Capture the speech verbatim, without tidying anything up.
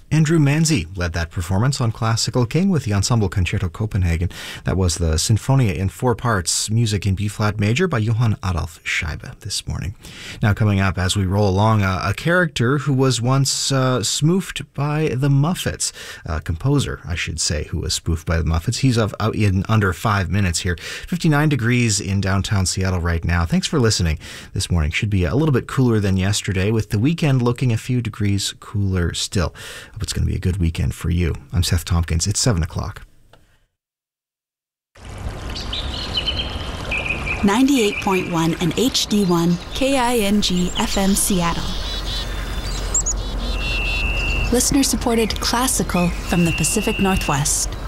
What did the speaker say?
Andrew Manzi led that performance on Classical King with the Ensemble Concerto Copenhagen. That was the Sinfonia in four parts, music in B-flat major by Johann Adolf Scheibe this morning. Now coming up as we roll along, a, a character who was once uh, spoofed by the Muffets, a composer, I should say, who was spoofed by the Muffets. He's of, out in under five minutes here. fifty-nine degrees in downtown Seattle right now. Thanks for listening this morning. Should be a little bit cooler than yesterday, with the weekend looking a few degrees cooler still. Hope it's going to be a good weekend for you. I'm Seth Tompkins. It's seven o'clock. ninety-eight point one and H D one K I N G F M Seattle. Listener-supported classical from the Pacific Northwest.